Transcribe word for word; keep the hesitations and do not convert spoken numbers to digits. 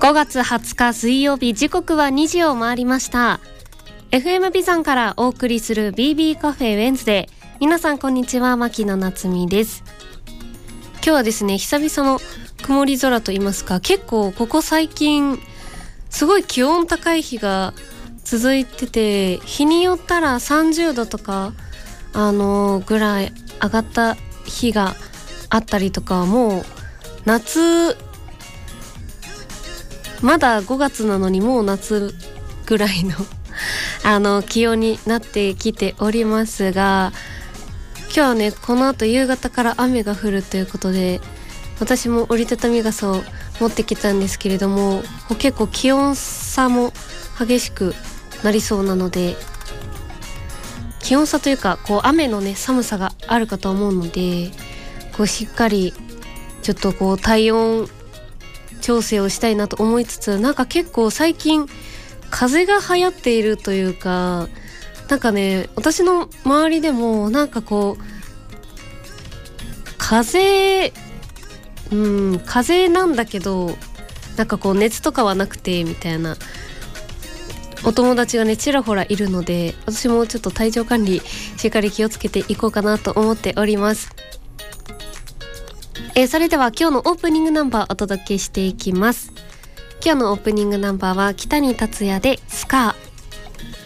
ごがつはつか水曜日、時刻はにじを回りました。 エフエム ビザンからお送りする ビービー カフェウェンズデー。皆さんこんにちは、牧野夏実です。今日はですね、久々の曇り空と言いますか、結構ここ最近すごい気温高い日が続いてて、日によったらさんじゅうどとかあのー、ぐらい上がった日があったりとか、もう夏、まだごがつなのにもう夏ぐらいのあの気温になってきておりますが、今日はね、この後夕方から雨が降るということで、私も折りたたみ傘を持ってきたんですけれども、結構気温差も激しくなりそうなので、気温差というかこう雨のね寒さがあるかと思うので、こうしっかりちょっとこう体温調整をしたいなと思いつつ、なんか結構最近風が流行っているというか、なんかね、私の周りでもなんかこう風うん風なんだけど、なんかこう熱とかはなくてみたいなお友達がねちらほらいるので、私もちょっと体調管理しっかり気をつけていこうかなと思っております。えー、それでは今日のオープニングナンバーお届けしていきます。今日のオープニングナンバーは北に達也でスカー。